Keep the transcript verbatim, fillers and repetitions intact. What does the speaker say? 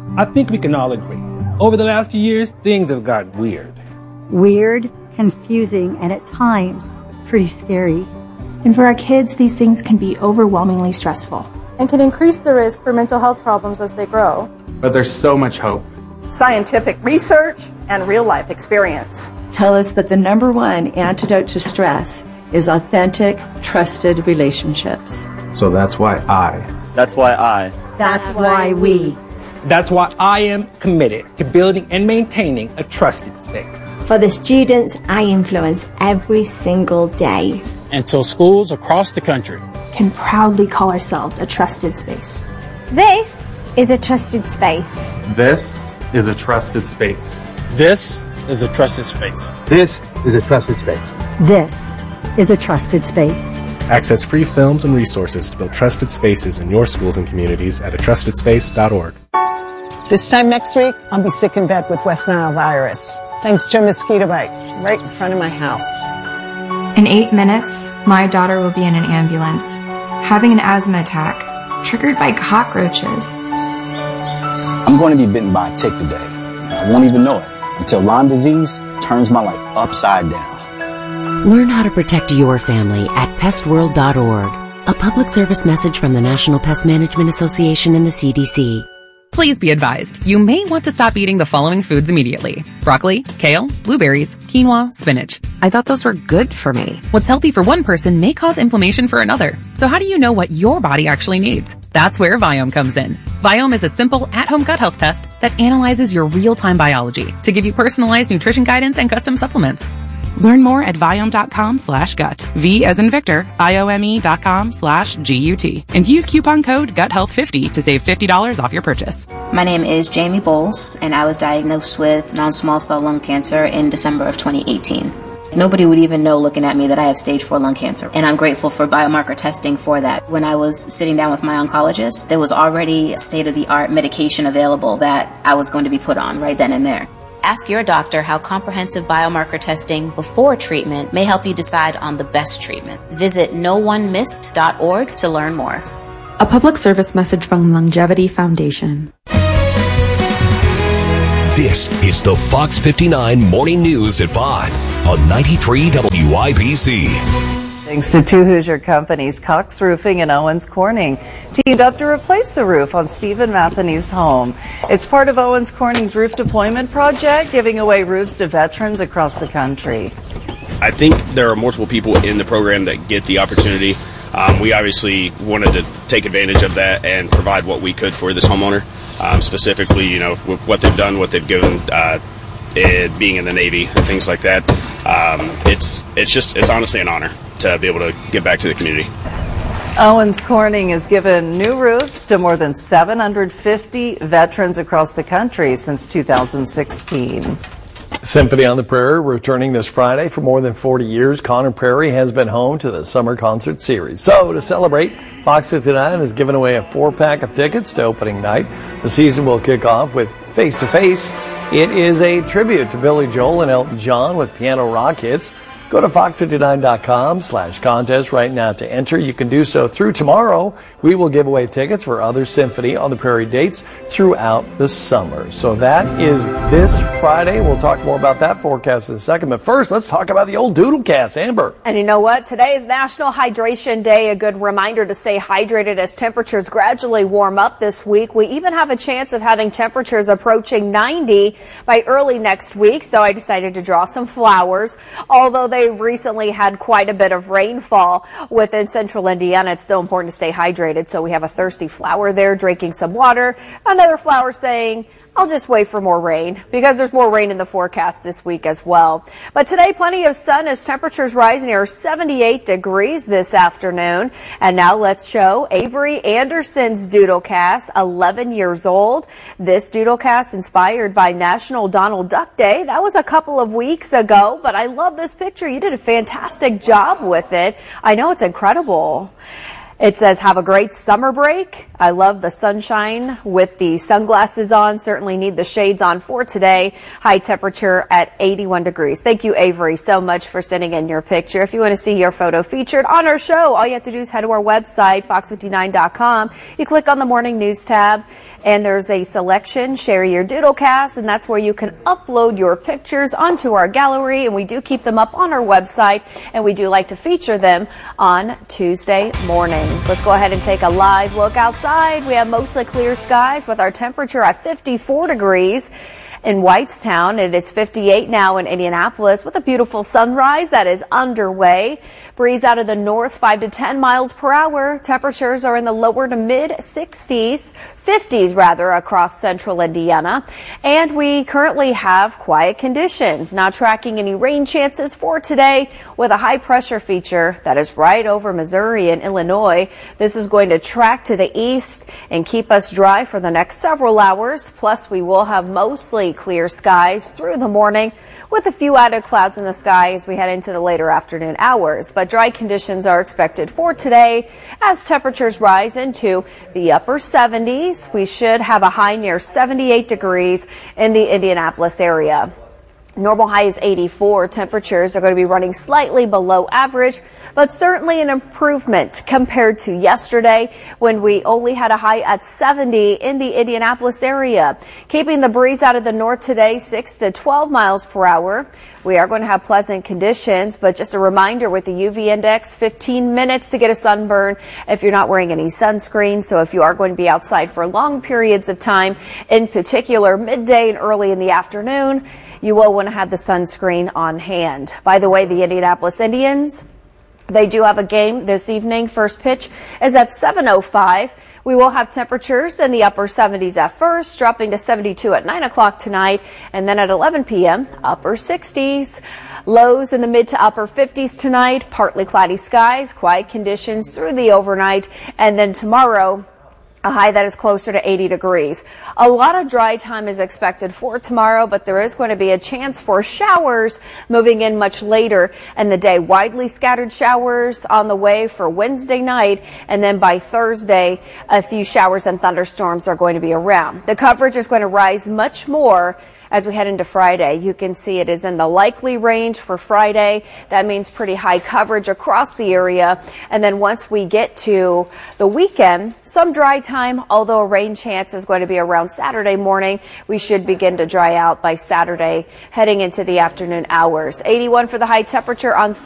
I think we can all agree. Over the last few years, things have gotten weird. Weird, confusing, and at times, pretty scary. And for our kids, these things can be overwhelmingly stressful. And can increase the risk for mental health problems as they grow. But there's so much hope. Scientific research and real-life experience tell us that the number one antidote to stress is authentic, trusted relationships. So that's why I. That's why I. That's why we. That's why I am committed to building and maintaining a trusted space. For the students I influence every single day. Until schools across the country can proudly call ourselves a trusted space. This is a trusted space. This is a trusted space. This is a trusted space. This is a trusted space. This is a trusted space. Access free films and resources to build trusted spaces in your schools and communities at a trusted space dot org. This time next week, I'll be sick in bed with West Nile virus, thanks to a mosquito bite right in front of my house. In eight minutes, my daughter will be in an ambulance, having an asthma attack, triggered by cockroaches. I'm going to be bitten by a tick today. I won't even know it until Lyme disease turns my life upside down. Learn how to protect your family at pest world dot org. A public service message from the National Pest Management Association and the C D C. Please be advised, you may want to stop eating the following foods immediately. Broccoli, kale, blueberries, quinoa, spinach. I thought those were good for me. What's healthy for one person may cause inflammation for another. So how do you know what your body actually needs? That's where Viome comes in. Viome is a simple, at-home gut health test that analyzes your real-time biology to give you personalized nutrition guidance and custom supplements. Learn more at Viome.com slash gut. V as in Victor, I-O-M-E dot com slash G-U-T. And use coupon code gut health fifty to save fifty dollars off your purchase. My name is Jamie Bowles, and I was diagnosed with non-small cell lung cancer in December of twenty eighteen. Nobody would even know looking at me that I have stage four lung cancer, and I'm grateful for biomarker testing for that. When I was sitting down with my oncologist, there was already state-of-the-art medication available that I was going to be put on right then and there. Ask your doctor how comprehensive biomarker testing before treatment may help you decide on the best treatment. Visit no one missed dot org to learn more. A public service message from Longevity Foundation. This is the Fox fifty-nine Morning News at five on ninety-three W I B C. Thanks to two Hoosier companies, Cox Roofing and Owens Corning teamed up to replace the roof on Stephen Matheny's home. It's part of Owens Corning's roof deployment project, giving away roofs to veterans across the country. I think there are multiple people in the program that get the opportunity. Um, we obviously wanted to take advantage of that and provide what we could for this homeowner, um, specifically, you know, with what they've done, what they've given, uh, it, being in the Navy and things like that. Um, it's it's just it's honestly an honor to be able to give back to the community. Owens Corning has given new roofs to more than seven hundred fifty veterans across the country since two thousand sixteen. Symphony on the Prairie returning this Friday. For more than forty years, Conner Prairie has been home to the Summer Concert Series. So to celebrate, Fox fifty-nine has given away a four-pack of tickets to opening night. The season will kick off with Face to Face. It is a tribute to Billy Joel and Elton John with piano rock hits. Go to fox fifty-nine dot com slash contest right now to enter. You can do so through tomorrow. We will give away tickets for other Symphony on the Prairie dates throughout the summer. So that is this Friday. We'll talk more about that forecast in a second. But first, let's talk about the old Doodlecast. Amber. And you know what? Today is National Hydration Day, a good reminder to stay hydrated as temperatures gradually warm up this week. We even have a chance of having temperatures approaching ninety by early next week. So I decided to draw some flowers. Although they They've recently had quite a bit of rainfall within central Indiana. It's still important to stay hydrated. So we have a thirsty flower there drinking some water. Another flower saying, I'll just wait for more rain, because there's more rain in the forecast this week as well. But today, plenty of sun as temperatures rise near seventy-eight degrees this afternoon. And now let's show Avery Anderson's Doodlecast, eleven years old. This Doodlecast inspired by National Donald Duck Day. That was a couple of weeks ago, but I love this picture. You did a fantastic job with it. I know it's incredible. It says, have a great summer break. I love the sunshine with the sunglasses on. Certainly need the shades on for today. High temperature at eighty-one degrees. Thank you, Avery, so much for sending in your picture. If you want to see your photo featured on our show, all you have to do is head to our website, fox fifty-nine dot com. You click on the morning news tab, and there's a selection, share your doodlecast, and that's where you can upload your pictures onto our gallery, and we do keep them up on our website, and we do like to feature them on Tuesday mornings. Let's go ahead and take a live look outside. We have mostly clear skies with our temperature at fifty-four degrees. In Whitestown, it is fifty-eight now in Indianapolis with a beautiful sunrise that is underway. Breeze out of the north, five to ten miles per hour. Temperatures are in the lower to mid sixties, fifties rather, across central Indiana. And we currently have quiet conditions. Not tracking any rain chances for today with a high pressure feature that is right over Missouri and Illinois. This is going to track to the east and keep us dry for the next several hours. Plus, we will have mostly clear skies through the morning with a few added clouds in the sky as we head into the later afternoon hours. But dry conditions are expected for today as temperatures rise into the upper seventies. We should have a high near seventy-eight degrees in the Indianapolis area. Normal high is eighty-four. Temperatures are going to be running slightly below average, but certainly an improvement compared to yesterday when we only had a high at seventy in the Indianapolis area. Keeping the breeze out of the north today, six to twelve miles per hour. We are going to have pleasant conditions, but just a reminder with the U V index, fifteen minutes to get a sunburn if you're not wearing any sunscreen. So if you are going to be outside for long periods of time, in particular midday and early in the afternoon, you will want to have the sunscreen on hand. By the way, the Indianapolis Indians, they do have a game this evening. First pitch is at seven oh five. We will have temperatures in the upper seventies at first, dropping to seventy-two at nine o'clock tonight, and then at eleven p.m., upper sixties. Lows in the mid to upper fifties tonight, partly cloudy skies, quiet conditions through the overnight, and then tomorrow, a high that is closer to eighty degrees. A lot of dry time is expected for tomorrow, but there is going to be a chance for showers moving in much later in the day. Widely scattered showers on the way for Wednesday night, and then by Thursday, a few showers and thunderstorms are going to be around. The coverage is going to rise much more as we head into Friday. You can see it is in the likely range for Friday. That means pretty high coverage across the area. And then once we get to the weekend, some dry time, although a rain chance is going to be around Saturday morning. We should begin to dry out by Saturday heading into the afternoon hours. eighty-one for the high temperature on